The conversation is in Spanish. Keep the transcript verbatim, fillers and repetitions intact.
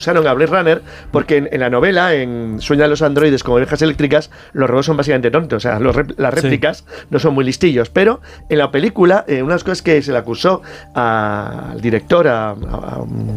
usaron a Blade Runner porque en, en la novela, en Sueñan los androides como ovejas eléctricas, los robots son básicamente tontos, o sea, los rep- las réplicas sí. no son muy listillos, pero en la película, eh, una de las cosas que se le acusó a, al director, a, a, a